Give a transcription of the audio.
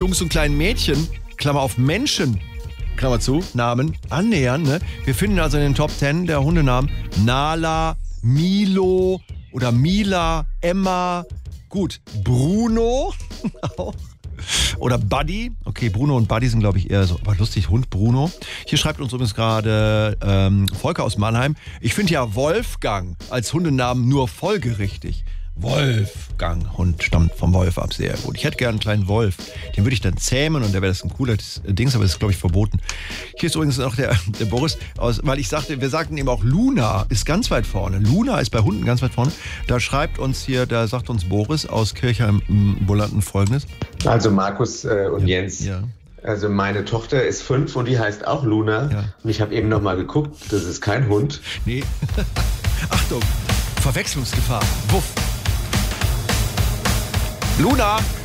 Jungs und kleinen Mädchen, Klammer auf Menschen, Klammer zu, Namen, annähern. Ne? Wir finden also in den Top 10 der Hundenamen Nala, Milo oder Mila, Emma, gut, Bruno auch. Oder Buddy. Okay, Bruno und Buddy sind, glaube ich, eher so. Aber lustig, Hund Bruno. Hier schreibt uns übrigens gerade Volker aus Mannheim. Ich finde ja Wolfgang als Hundenamen nur folgerichtig. Wolfgang. Hund stammt vom Wolf ab. Sehr gut. Ich hätte gerne einen kleinen Wolf. Den würde ich dann zähmen und der wäre das ein cooler Dings, aber das ist, glaube ich, verboten. Hier ist übrigens noch der Boris, weil wir sagten eben auch, Luna ist ganz weit vorne. Luna ist bei Hunden ganz weit vorne. Da sagt uns Boris aus Kirchheim Bullanten Folgendes. Also Markus und Jens. Ja. Also meine Tochter ist 5 und die heißt auch Luna. Ja. Und ich habe eben noch mal geguckt, das ist kein Hund. Nee. Achtung, Verwechslungsgefahr. Wuff. Luna!